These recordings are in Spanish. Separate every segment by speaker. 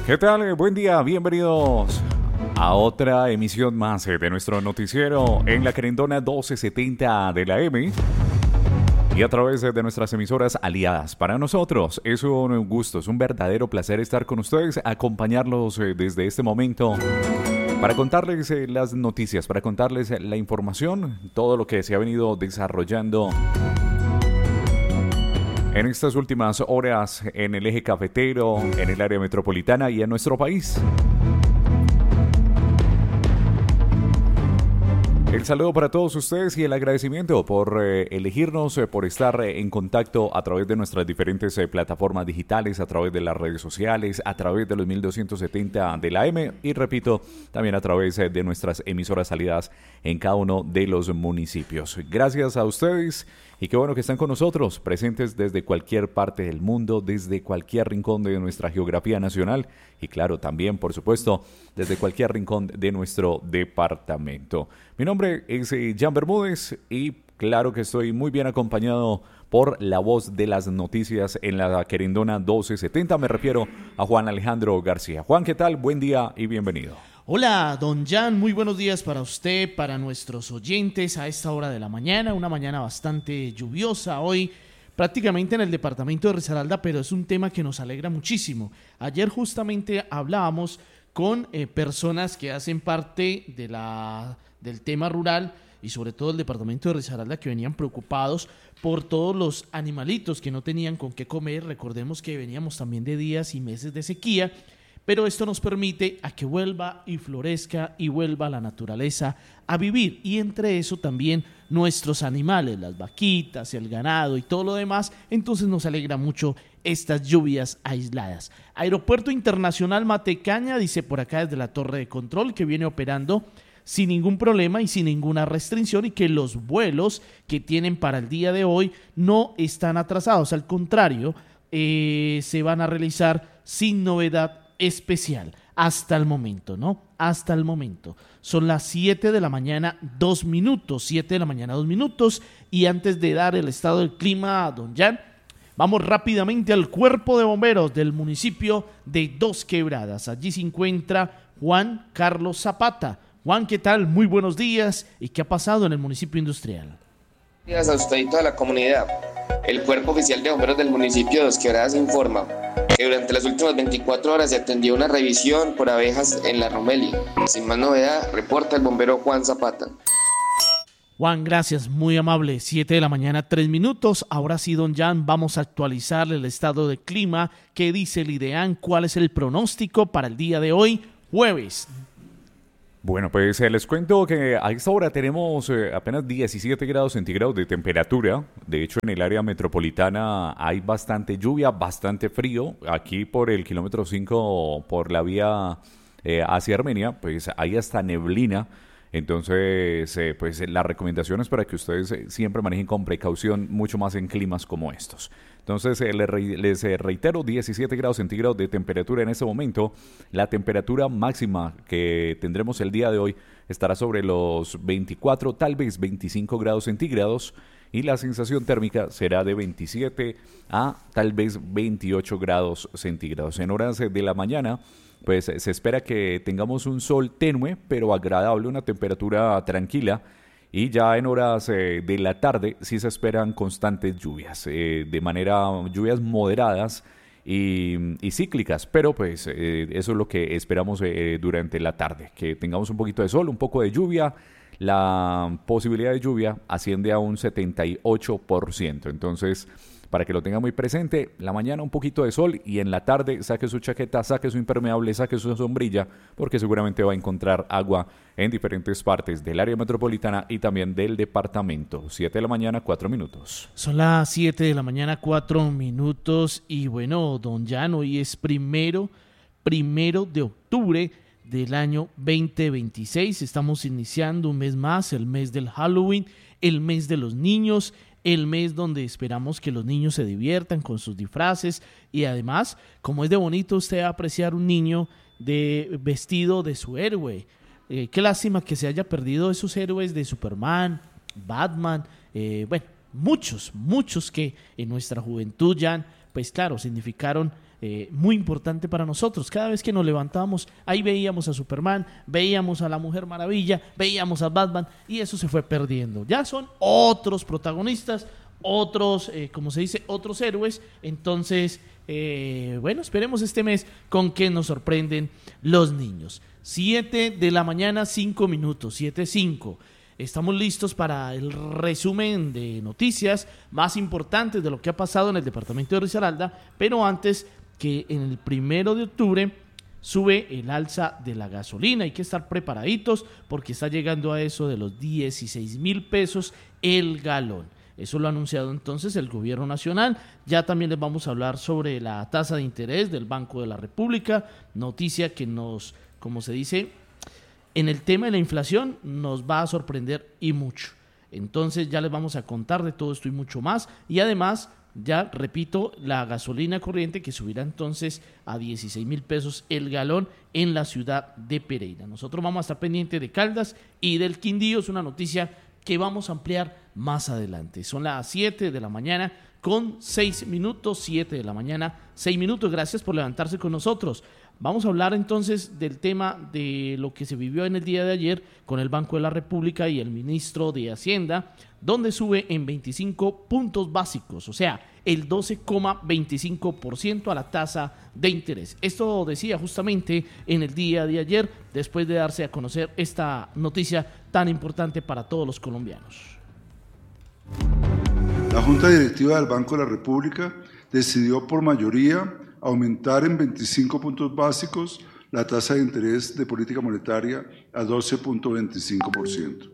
Speaker 1: ¿Qué tal? Buen día, bienvenidos a otra emisión más de nuestro noticiero en la querendona 1270 de la M y a través de nuestras emisoras aliadas. Para nosotros es un gusto, es un verdadero placer estar con ustedes, acompañarlos desde este momento para contarles las noticias, para contarles la información, todo lo que se ha venido desarrollando en estas últimas horas en el eje cafetero, en el área metropolitana y en nuestro país. El saludo para todos ustedes y el agradecimiento por elegirnos, por estar en contacto a través de nuestras diferentes plataformas digitales, a través de las redes sociales, a través de los 1270 de la M y repito, también a través de nuestras emisoras aliadas en cada uno de los municipios. Gracias a ustedes y qué bueno que están con nosotros, presentes desde cualquier parte del mundo, desde cualquier rincón de nuestra geografía nacional y claro, también, por supuesto, desde cualquier rincón de nuestro departamento. Mi nombre es Jan Bermúdez y claro que estoy muy bien acompañado por la voz de las noticias en la querendona 1270. Me refiero a Juan Alejandro García. Juan, ¿qué tal? Buen día y bienvenido.
Speaker 2: Hola, don Jan, muy buenos días para usted, para nuestros oyentes a esta hora de la mañana, una mañana bastante lluviosa hoy, prácticamente en el departamento de Risaralda, pero es un tema que nos alegra muchísimo. Ayer justamente hablábamos con personas que hacen parte del tema rural y sobre todo el departamento de Risaralda que venían preocupados por todos los animalitos que no tenían con qué comer. Recordemos que veníamos también de días y meses de sequía, pero esto nos permite a que vuelva y florezca y vuelva la naturaleza a vivir y entre eso también nuestros animales, las vaquitas, el ganado y todo lo demás. Entonces nos alegra mucho estas lluvias aisladas. Aeropuerto Internacional Matecaña, dice por acá desde la torre de control, que viene operando sin ningún problema y sin ninguna restricción y que los vuelos que tienen para el día de hoy no están atrasados, al contrario, se van a realizar sin novedad especial hasta el momento, ¿no? Hasta el momento. Son las 7 de la mañana, 2 minutos, 7 de la mañana, 2 minutos. Y antes de dar el estado del clima a don Jan, vamos rápidamente al cuerpo de bomberos del municipio de Dos Quebradas. Allí se encuentra Juan Carlos Zapata. Juan, ¿qué tal? Muy buenos días. ¿Y qué ha pasado en el municipio industrial?
Speaker 3: Gracias a usted y toda la comunidad. El Cuerpo Oficial de Bomberos del municipio de Dos Quebradas informa que durante las últimas 24 horas se atendió una revisión por abejas en la Romelli. Sin más novedad, reporta el bombero Juan Zapata.
Speaker 2: Juan, gracias, muy amable. 7 de la mañana, 3 minutos. Ahora sí, don Jan, vamos a actualizarle el estado del clima. ¿Qué dice el IDEAN? ¿Cuál es el pronóstico para el día de hoy, jueves?
Speaker 1: Bueno, pues les cuento que a esta hora tenemos apenas 17 grados centígrados de temperatura. De hecho, en el área metropolitana hay bastante lluvia, bastante frío. Aquí por el kilómetro 5, por la vía hacia Armenia, pues hay hasta neblina. Entonces, pues la recomendación es para que ustedes siempre manejen con precaución, mucho más en climas como estos. Entonces, les reitero, 17 grados centígrados de temperatura en este momento. La temperatura máxima que tendremos el día de hoy estará sobre los 24, tal vez 25 grados centígrados. Y la sensación térmica será de 27 a tal vez 28 grados centígrados. En horas de la mañana, pues se espera que tengamos un sol tenue, pero agradable, una temperatura tranquila. Y ya en horas de la tarde sí se esperan constantes lluvias, lluvias moderadas y cíclicas, pero pues eso es lo que esperamos durante la tarde, que tengamos un poquito de sol, un poco de lluvia. La posibilidad de lluvia asciende a un 78%, entonces para que lo tenga muy presente, la mañana un poquito de sol y en la tarde saque su chaqueta, saque su impermeable, saque su sombrilla, porque seguramente va a encontrar agua en diferentes partes del área metropolitana y también del departamento. 7 de la mañana, 4 minutos.
Speaker 2: Son las 7 de la mañana, 4 minutos y bueno, don Jan, hoy es primero de octubre del año 2026. Estamos iniciando un mes más, el mes del Halloween, el mes de los niños, el mes donde esperamos que los niños se diviertan con sus disfraces y además, como es de bonito usted apreciar un niño vestido de su héroe. Qué lástima que se haya perdido esos héroes de Superman, Batman, muchos que en nuestra juventud ya, pues claro, significaron muy importante para nosotros. Cada vez que nos levantábamos, ahí veíamos a Superman, veíamos a la Mujer Maravilla, veíamos a Batman, y eso se fue perdiendo. Ya son otros protagonistas, otros, como se dice, otros héroes. Entonces, bueno, esperemos este mes con que nos sorprenden los niños. 7 de la mañana, 5 minutos, 7:05. Estamos listos para el resumen de noticias más importantes de lo que ha pasado en el departamento de Risaralda, pero antes que en el 1 de octubre sube el alza de la gasolina. Hay que estar preparaditos porque está llegando a eso de los 16,000 pesos el galón. Eso lo ha anunciado entonces el gobierno nacional. Ya también les vamos a hablar sobre la tasa de interés del Banco de la República, noticia que nos, como se dice, en el tema de la inflación nos va a sorprender y mucho. Entonces ya les vamos a contar de todo esto y mucho más. Y además, ya repito, la gasolina corriente que subirá entonces a 16,000 pesos el galón en la ciudad de Pereira. Nosotros vamos a estar pendientes de Caldas y del Quindío. Es una noticia que vamos a ampliar más adelante. Son las 7 de la mañana con 6 minutos, 7 de la mañana, 6 minutos. Gracias por levantarse con nosotros. Vamos a hablar entonces del tema de lo que se vivió en el día de ayer con el Banco de la República y el ministro de Hacienda, donde sube en 25 puntos básicos, o sea, el 12,25% a la tasa de interés. Esto decía justamente en el día de ayer, después de darse a conocer esta noticia tan importante para todos los colombianos.
Speaker 4: La Junta Directiva del Banco de la República decidió por mayoría aumentar en 25 puntos básicos la tasa de interés de política monetaria a 12,25%.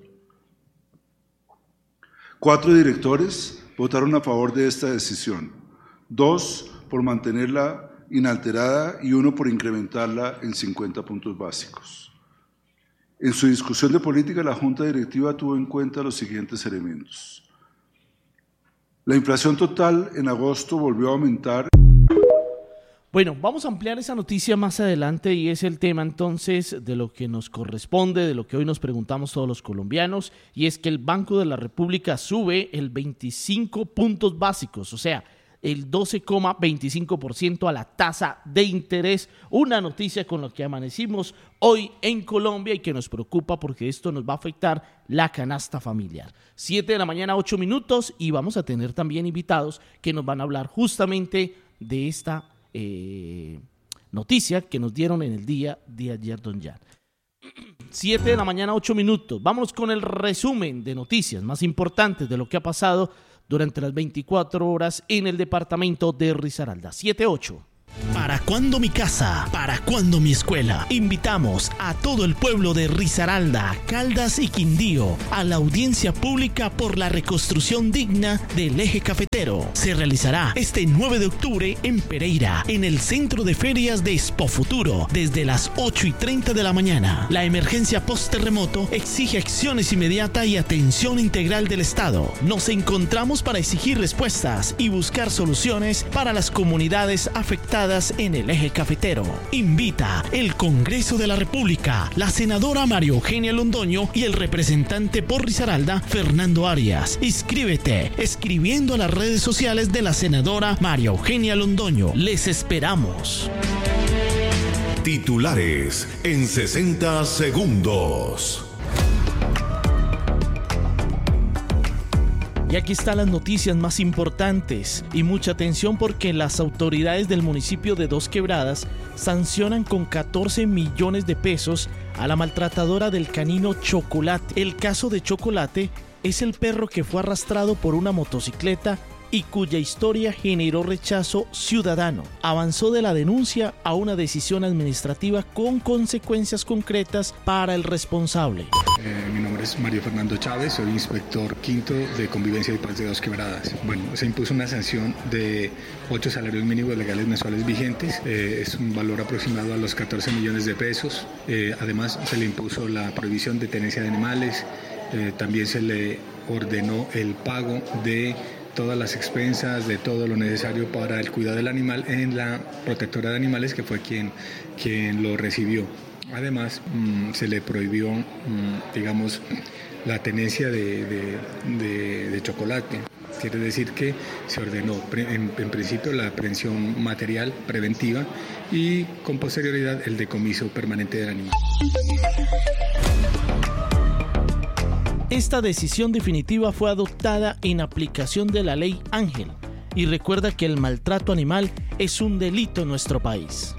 Speaker 4: 4 directores votaron a favor de esta decisión, 2 por mantenerla inalterada y 1 por incrementarla en 50 puntos básicos. En su discusión de política, la Junta Directiva tuvo en cuenta los siguientes elementos. La inflación total en agosto volvió a aumentar.
Speaker 2: Bueno, vamos a ampliar esa noticia más adelante y es el tema entonces de lo que nos corresponde, de lo que hoy nos preguntamos todos los colombianos, y es que el Banco de la República sube el 25 puntos básicos, o sea, el 12,25% a la tasa de interés. Una noticia con la que amanecimos hoy en Colombia y que nos preocupa porque esto nos va a afectar la canasta familiar. 7 de la mañana, 8 minutos, y vamos a tener también invitados que nos van a hablar justamente de esta noticia que nos dieron en el día de ayer, don Jan. 7 de la mañana, 8 minutos. Vámonos con el resumen de noticias más importantes de lo que ha pasado durante las 24 horas en el departamento de Risaralda. 7-8.
Speaker 5: ¿Para cuándo mi casa? ¿Para cuándo mi escuela? Invitamos a todo el pueblo de Risaralda, Caldas y Quindío a la audiencia pública por la reconstrucción digna del eje cafetero. Se realizará este 9 de octubre en Pereira, en el Centro de Ferias de Expofuturo, desde las 8:30 de la mañana. La emergencia post-terremoto exige acciones inmediatas y atención integral del Estado. Nos encontramos para exigir respuestas y buscar soluciones para las comunidades afectadas en el eje cafetero. Invita el Congreso de la República, la senadora María Eugenia Londoño y el representante por Risaralda, Fernando Arias. Inscríbete escribiendo a las redes sociales de la senadora María Eugenia Londoño. Les esperamos.
Speaker 6: Titulares en 60 segundos.
Speaker 2: Y aquí están las noticias más importantes y mucha atención porque las autoridades del municipio de Dos Quebradas sancionan con 14 millones de pesos a la maltratadora del canino Chocolate. El caso de Chocolate es el perro que fue arrastrado por una motocicleta y cuya historia generó rechazo ciudadano. Avanzó de la denuncia a una decisión administrativa con consecuencias concretas para el responsable.
Speaker 7: Mi nombre es Mario Fernando Chávez, soy inspector quinto de Convivencia y Paz de Dos Quebradas. Bueno, se impuso una sanción de 8 salarios mínimos legales mensuales vigentes, es un valor aproximado a los 14 millones de pesos. Además, se le impuso la prohibición de tenencia de animales, también se le ordenó el pago de todas las expensas, de todo lo necesario para el cuidado del animal en la protectora de animales, que fue quien lo recibió. Además, se le prohibió, digamos, la tenencia de chocolate. Quiere decir que se ordenó en principio la aprehensión material preventiva y con posterioridad el decomiso permanente del animal.
Speaker 5: Esta decisión definitiva fue adoptada en aplicación de la Ley Ángel y recuerda que el maltrato animal es un delito en nuestro país.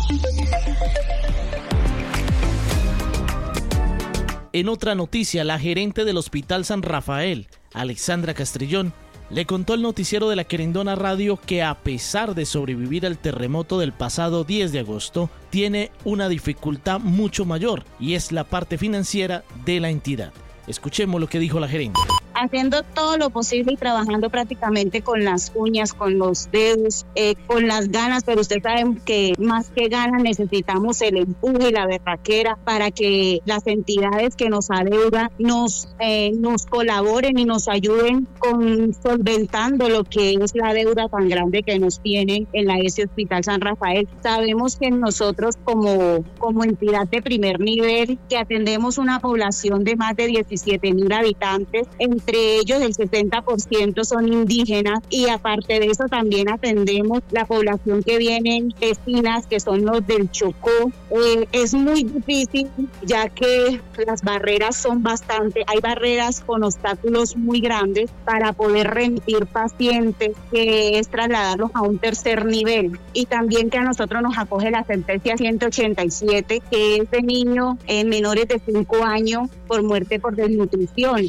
Speaker 5: En otra noticia, la gerente del Hospital San Rafael, Alexandra Castrillón, le contó al noticiero de la Querendona Radio que a pesar de sobrevivir al terremoto del pasado 10 de agosto, tiene una dificultad mucho mayor y es la parte financiera de la entidad. Escuchemos lo que dijo la gerente.
Speaker 8: Haciendo todo lo posible y trabajando prácticamente con las uñas, con los dedos, con las ganas, pero usted sabe que más que ganas necesitamos el empuje y la berraquera para que las entidades que nos adeudan nos colaboren y nos ayuden con solventando lo que es la deuda tan grande que nos tienen en la ESI Hospital San Rafael. Sabemos que nosotros como entidad de primer nivel, que atendemos una población de más de 17,000 habitantes, entre ellos el 60% son indígenas y aparte de eso también atendemos la población que vienen vecinas, que son los del Chocó. Es muy difícil ya que las barreras son bastante, hay barreras con obstáculos muy grandes para poder remitir pacientes, que es trasladarlos a un tercer nivel, y también que a nosotros nos acoge la sentencia 187, que es de niños menores de 5 años por muerte por desnutrición.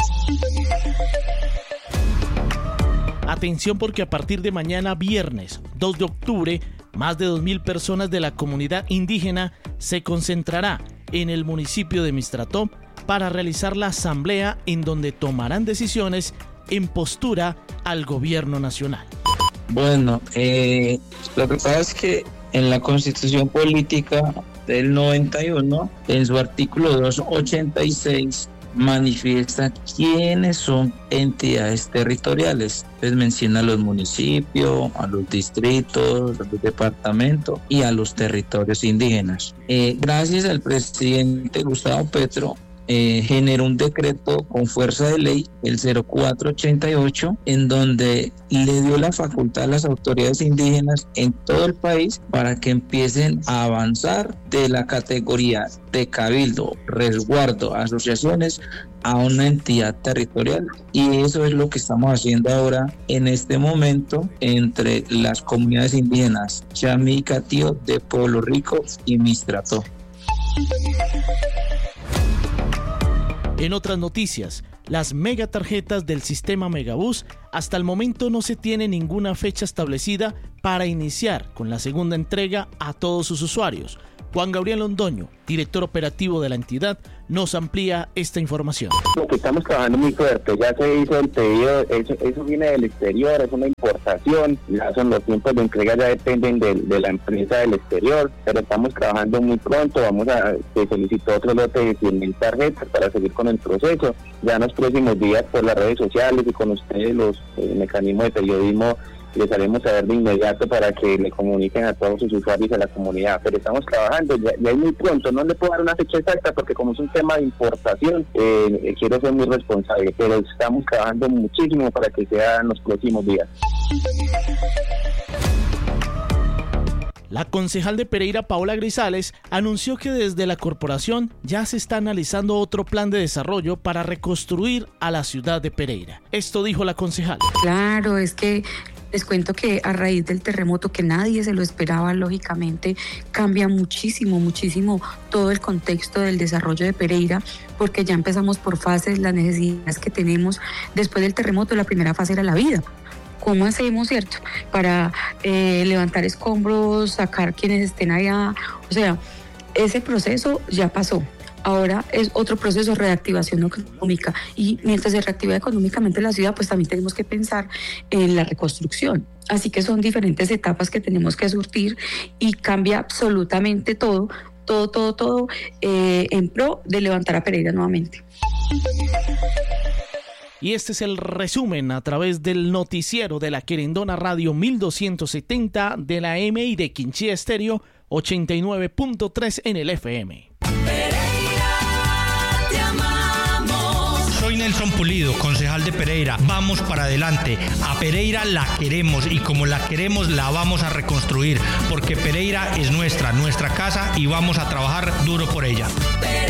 Speaker 5: Atención, porque a partir de mañana viernes 2 de octubre, más de 2,000 personas de la comunidad indígena se concentrará en el municipio de Mistrató para realizar la asamblea en donde tomarán decisiones en postura al gobierno nacional.
Speaker 9: Bueno, lo que pasa es que en la Constitución Política del 91, en su artículo 286, manifiesta quiénes son entidades territoriales. Entonces menciona a los municipios, a los distritos, a los departamentos y a los territorios indígenas. Gracias al presidente Gustavo Petro, generó un decreto con fuerza de ley, el 0488, en donde le dio la facultad a las autoridades indígenas en todo el país para que empiecen a avanzar de la categoría de cabildo, resguardo, asociaciones a una entidad territorial, y eso es lo que estamos haciendo ahora en este momento entre las comunidades indígenas Chami y Catío de Pueblo Rico y Mistrató.
Speaker 5: En otras noticias, las megatarjetas del sistema Megabús, hasta el momento no se tiene ninguna fecha establecida para iniciar con la segunda entrega a todos sus usuarios. Juan Gabriel Londoño, director operativo de la entidad, nos amplía esta información.
Speaker 10: Lo que estamos trabajando muy fuerte, ya se hizo el pedido, eso viene del exterior, es una importación, ya son los tiempos de entrega, ya dependen de la empresa del exterior, pero estamos trabajando muy pronto, se solicitó otro lote de 100,000 tarjetas para seguir con el proceso, ya en los próximos días por las redes sociales y con ustedes los mecanismos de periodismo les haremos saber de inmediato para que le comuniquen a todos sus usuarios y a la comunidad, pero estamos trabajando, ya es muy pronto, no le puedo dar una fecha exacta porque como es un tema de importación, quiero ser muy responsable, pero estamos trabajando muchísimo para que sea en los próximos días.
Speaker 5: La concejal de Pereira, Paola Grisales, anunció que desde la corporación ya se está analizando otro plan de desarrollo para reconstruir a la ciudad de Pereira. Esto dijo la concejal.
Speaker 11: Claro, es que les cuento que a raíz del terremoto, que nadie se lo esperaba, lógicamente cambia muchísimo todo el contexto del desarrollo de Pereira, porque ya empezamos por fases, las necesidades que tenemos después del terremoto. La primera fase era la vida. ¿Cómo hacemos, cierto? Para levantar escombros, sacar quienes estén allá. O sea, ese proceso ya pasó. Ahora es otro proceso de reactivación económica, y mientras se reactiva económicamente la ciudad, pues también tenemos que pensar en la reconstrucción. Así que son diferentes etapas que tenemos que surtir y cambia absolutamente todo en pro de levantar a Pereira nuevamente.
Speaker 5: Y este es el resumen a través del noticiero de la Querendona Radio 1270 de la M y de Quinchía Estéreo 89.3 en el FM.
Speaker 12: Pereira, te amamos.
Speaker 5: Soy
Speaker 12: Nelson Pulido, concejal de Pereira. Vamos para adelante. A Pereira la queremos y como la queremos la vamos a reconstruir porque Pereira es nuestra casa y vamos a trabajar duro por ella.